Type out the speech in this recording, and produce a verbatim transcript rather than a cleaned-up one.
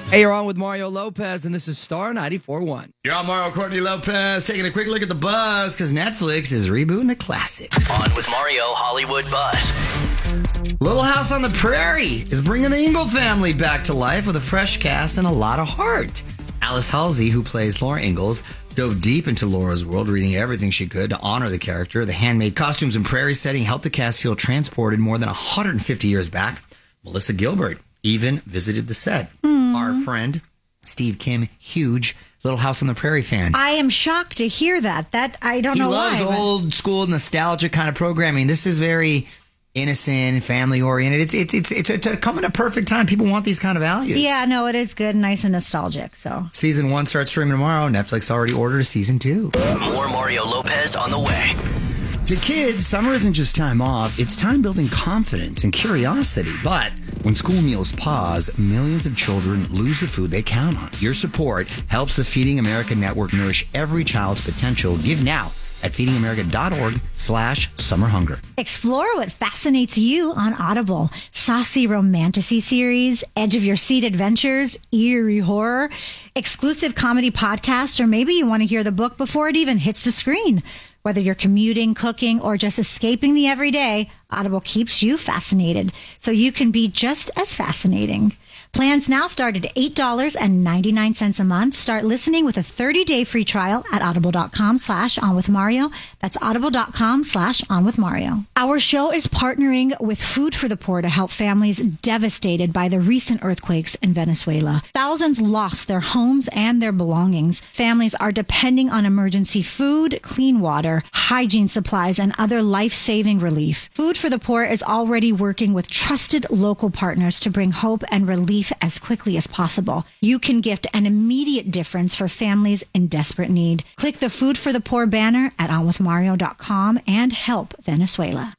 Hey, you're on with Mario Lopez, and this is Star ninety-four point one. You're on Mario Courtney Lopez, taking a quick look at the buzz, because Netflix is rebooting a classic. On with Mario Hollywood Buzz. Little House on the Prairie is bringing the Ingle family back to life with a fresh cast and a lot of heart. Alice Halsey, who plays Laura Ingalls, dove deep into Laura's world, reading everything she could to honor the character. The handmade costumes and prairie setting helped the cast feel transported more than one hundred fifty years back. Melissa Gilbert even visited the set. Mm. Our friend, Steve Kim, huge Little House on the Prairie fan. I am shocked to hear that. That I don't he know why. He loves old school nostalgia kind of programming. This is very innocent, family oriented. It's it's it's it's, it's coming at a perfect time. People want these kind of values. Yeah, no, it is good, nice and nostalgic. So season one starts streaming tomorrow. Netflix already ordered a season two. More Mario Lopez on the way. To kids, summer isn't just time off. It's time building confidence and curiosity. But when school meals pause, millions of children lose the food they count on. Your support helps the Feeding America Network nourish every child's potential. Give now at feedingamerica.org slash summer hunger. Explore what fascinates you on Audible. Saucy romantasy series, edge of your seat adventures, eerie horror, exclusive comedy podcasts, or maybe you want to hear the book before it even hits the screen. Whether you're commuting, cooking, or just escaping the everyday, Audible keeps you fascinated, so you can be just as fascinating. Plans now start at eight dollars and ninety-nine cents a month. Start listening with a thirty-day free trial at audible.com slash on with Mario. That's audible.com slash on with Mario. Our show is partnering with Food for the Poor to help families devastated by the recent earthquakes in Venezuela. Thousands lost their homes and their belongings. Families are depending on emergency food, clean water, hygiene supplies, and other life-saving relief. Food for the Poor is already working with trusted local partners to bring hope and relief as quickly as possible. You can gift an immediate difference for families in desperate need. Click the Food for the Poor banner at on with mario dot com and help Venezuela.